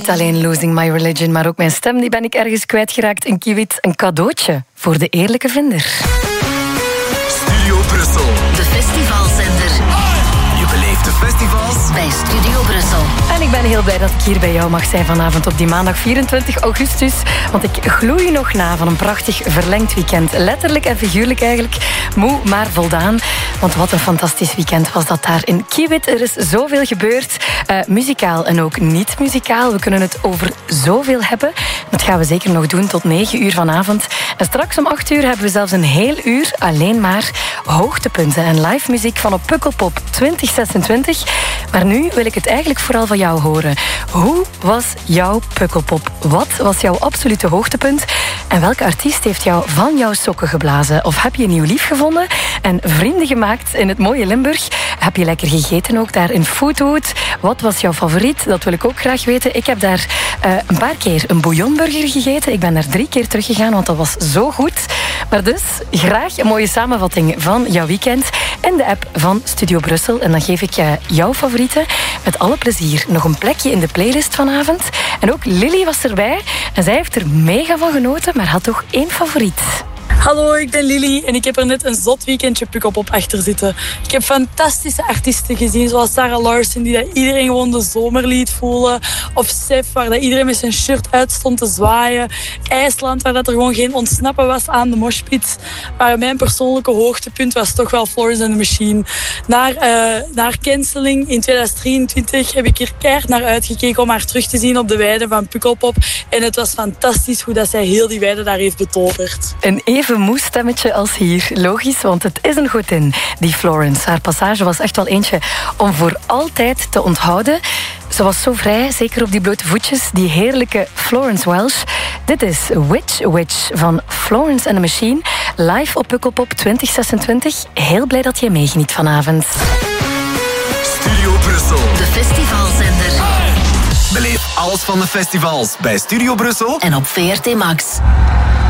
Niet alleen Losing My Religion, maar ook mijn stem, die ben ik ergens kwijtgeraakt in Kiewit. Een cadeautje voor de eerlijke vinder. Studio Brussel. De festivalzender. Je beleeft de festivals bij Studio Brussel. En ik ben heel blij dat ik hier bij jou mag zijn vanavond op die maandag 24 augustus. Want ik gloei nog na van een prachtig verlengd weekend. Letterlijk en figuurlijk eigenlijk. Moe, maar voldaan. Want wat een fantastisch weekend was dat daar in Kiewit. Er is zoveel gebeurd. Muzikaal en ook niet muzikaal. We kunnen het over zoveel hebben. Dat gaan we zeker nog doen tot 9 uur vanavond. En straks om 8 uur hebben we zelfs een heel uur alleen maar hoogtepunten en live muziek van op Pukkelpop 2026. Maar nu wil ik het eigenlijk vooral van jou horen. Hoe was jouw Pukkelpop? Wat was jouw absolute hoogtepunt? En welke artiest heeft jou van jouw sokken geblazen? Of heb je een nieuw lief gevonden en vrienden gemaakt in het mooie Limburg? Heb je lekker gegeten ook daar in Foodwood? Wat was jouw favoriet? Dat wil ik ook graag weten. Ik heb daar een paar keer een bouillonburger gegeten. Ik ben daar 3 keer teruggegaan, want dat was zo goed. Maar dus graag een mooie samenvatting van jouw weekend in de app van Studio Brussel. En dan geef ik jouw favorieten met alle plezier nog een plekje in de playlist vanavond. En ook Lily was erbij en zij heeft er mega van genoten, maar had toch 1 favoriet. Hallo, ik ben Lily en ik heb er net een zot weekendje Pukkelpop achter zitten. Ik heb fantastische artiesten gezien, zoals Sarah Larson, die dat iedereen gewoon de zomer liet voelen. Of Sef, waar dat iedereen met zijn shirt uit stond te zwaaien. IJsland, waar dat er gewoon geen ontsnappen was aan de moshpit. Maar mijn persoonlijke hoogtepunt was toch wel Florence and the Machine. Naar Canceling in 2023 heb ik er keihard naar uitgekeken om haar terug te zien op de weide van Pukkelpop. En het was fantastisch hoe dat zij heel die weide daar heeft betoverd. Een even moe stemmetje als hier. Logisch, want het is een godin, die Florence. Haar passage was echt wel eentje om voor altijd te onthouden. Ze was zo vrij, zeker op die blote voetjes. Die heerlijke Florence Welsh. Dit is Witch van Florence and the Machine. Live op Pukkelpop 2026. Heel blij dat je meegeniet vanavond. Studio Brussel. De festivalzender. Beleef alles van de festivals bij Studio Brussel en op VRT Max.